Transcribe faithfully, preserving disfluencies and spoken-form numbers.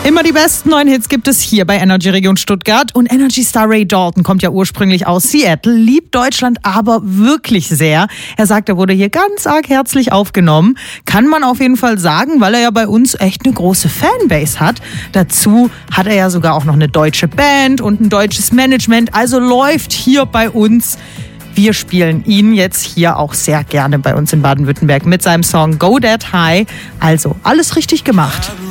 Immer die besten neuen Hits gibt es hier bei Energy Region Stuttgart. Und Energy Star Ray Dalton kommt ja ursprünglich aus Seattle, liebt Deutschland aber wirklich sehr. Er sagt, er wurde hier ganz arg herzlich aufgenommen. Kann man auf jeden Fall sagen, weil er ja bei uns echt eine große Fanbase hat. Dazu hat er ja sogar auch noch eine deutsche Band und ein deutsches Management. Also läuft hier bei uns. Wir spielen ihn jetzt hier auch sehr gerne bei uns in Baden-Württemberg mit seinem Song Go That High. Also alles richtig gemacht.